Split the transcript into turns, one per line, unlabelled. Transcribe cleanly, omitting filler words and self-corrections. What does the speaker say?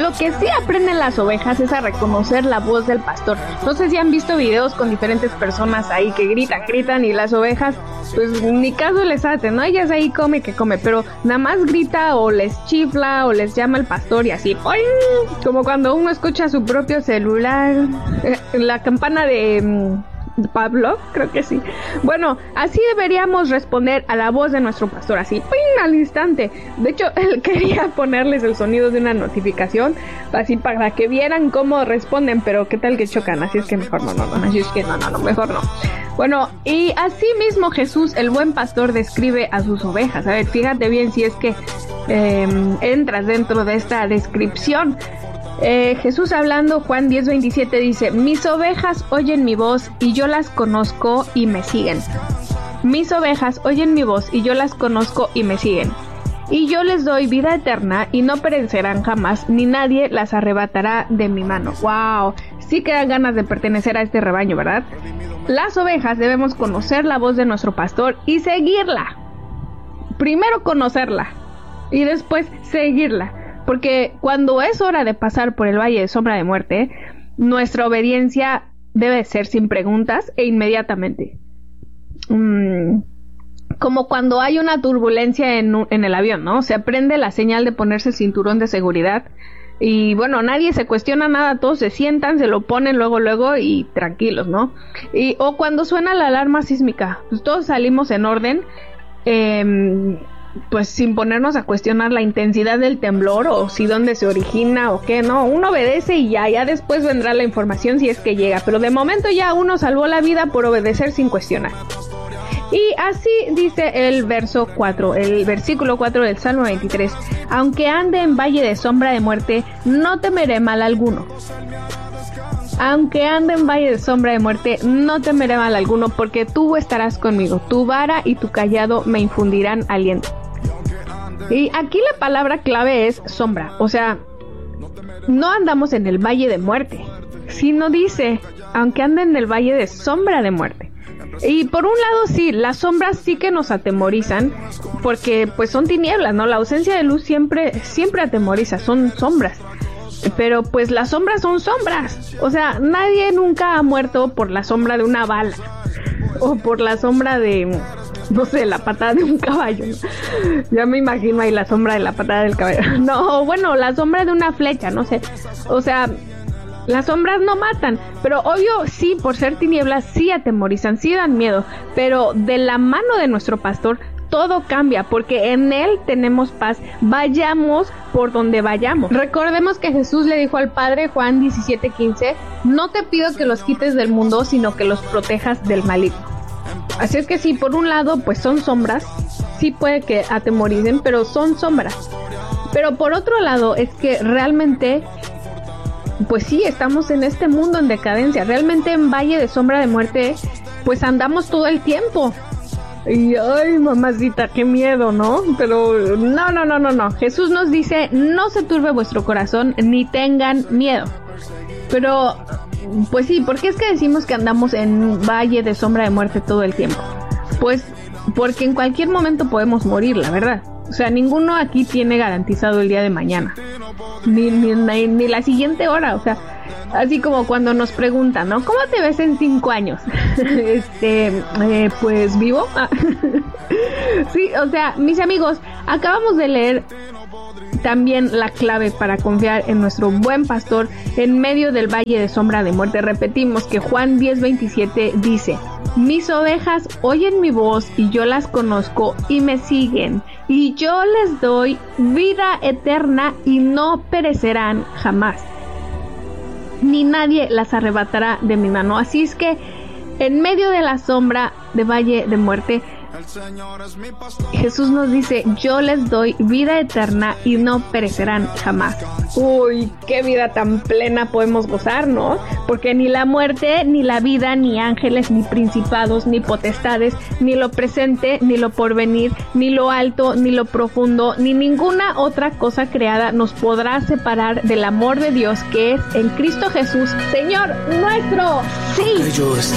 lo que sí aprenden las ovejas es a reconocer la voz del pastor. No sé si han visto videos con diferentes personas ahí que gritan y las ovejas, pues ni caso les hacen, ¿no? Ellas ahí come, pero nada más grita o les chifla o les llama el pastor y así, ¡ay! Como cuando uno escucha su propio celular, la campana de Pablo, creo que sí. Bueno, así deberíamos responder a la voz de nuestro pastor, así, ¡ping!, al instante. De hecho, él quería ponerles el sonido de una notificación, así para que vieran cómo responden, pero qué tal que chocan, así es que mejor no, así es que no, mejor no. Bueno, y así mismo Jesús, el buen pastor, describe a sus ovejas. A ver, fíjate bien si es que entras dentro de esta descripción. Jesús hablando, Juan 10:27 dice: mis ovejas oyen mi voz y yo las conozco y me siguen. Mis ovejas oyen mi voz y yo las conozco y me siguen. Y yo les doy vida eterna y no perecerán jamás, ni nadie las arrebatará de mi mano. ¡Wow! Sí que dan ganas de pertenecer a este rebaño, ¿verdad? Las ovejas debemos conocer la voz de nuestro pastor y seguirla. Primero conocerla y después seguirla. Porque cuando es hora de pasar por el valle de sombra de muerte, nuestra obediencia debe ser sin preguntas e inmediatamente. Como cuando hay una turbulencia en el avión, ¿no? Se aprende la señal de ponerse el cinturón de seguridad y bueno, nadie se cuestiona nada, todos se sientan, se lo ponen luego y tranquilos, ¿no? O cuando suena la alarma sísmica, pues todos salimos en orden, pues sin ponernos a cuestionar la intensidad del temblor o si dónde se origina o qué, no, uno obedece y ya después vendrá la información si es que llega, pero de momento ya uno salvó la vida por obedecer sin cuestionar. Y así dice el versículo 4 del Salmo 23: aunque ande en valle de sombra de muerte, no temeré mal alguno. Aunque ande en valle de sombra de muerte, no temeré mal alguno, porque tú estarás conmigo. Tu vara y tu callado me infundirán aliento. Y aquí la palabra clave es sombra. O sea, no andamos en el valle de muerte, sino dice, aunque ande en el valle de sombra de muerte. Y por un lado sí, las sombras sí que nos atemorizan, porque pues son tinieblas, ¿no? La ausencia de luz siempre atemoriza, son sombras. Pero pues las sombras son sombras. O sea, nadie nunca ha muerto por la sombra de una bala o por la sombra de, no sé, la patada de un caballo, ¿no? Ya me imagino ahí la sombra de la patada del caballo. No, bueno, la sombra de una flecha, no sé. O sea, las sombras no matan, pero obvio sí, por ser tinieblas, sí atemorizan, sí dan miedo. Pero de la mano de nuestro pastor todo cambia, porque en él tenemos paz, vayamos por donde vayamos. Recordemos que Jesús le dijo al Padre, Juan 17:15, no te pido que los quites del mundo, sino que los protejas del maligno. Así es que sí, por un lado, pues son sombras, sí puede que atemoricen, pero son sombras. Pero por otro lado, es que realmente, pues sí, estamos en este mundo en decadencia, realmente en valle de sombra de muerte, pues andamos todo el tiempo. Y ay, mamacita, qué miedo, ¿no? Pero no. Jesús nos dice, no se turbe vuestro corazón, ni tengan miedo. Pero, pues sí, ¿por qué es que decimos que andamos en valle de sombra de muerte todo el tiempo? Pues porque en cualquier momento podemos morir, la verdad. O sea, ninguno aquí tiene garantizado el día de mañana, ni la siguiente hora. O sea, así como cuando nos preguntan, ¿no? ¿Cómo te ves en 5 años? Pues vivo. Sí, o sea, mis amigos, acabamos de leer también la clave para confiar en nuestro buen pastor en medio del valle de sombra de muerte. Repetimos que Juan 10:27 dice: mis ovejas oyen mi voz y yo las conozco y me siguen, y yo les doy vida eterna y no perecerán jamás, ni nadie las arrebatará de mi mano. Así es que en medio de la sombra de valle de muerte, Jesús nos dice, yo les doy vida eterna y no perecerán jamás. Uy, qué vida tan plena podemos gozar, ¿no? Porque ni la muerte, ni la vida, ni ángeles, ni principados, ni potestades, ni lo presente, ni lo porvenir, ni lo alto, ni lo profundo, ni ninguna otra cosa creada nos podrá separar del amor de Dios que es en Cristo Jesús, Señor nuestro. Sí.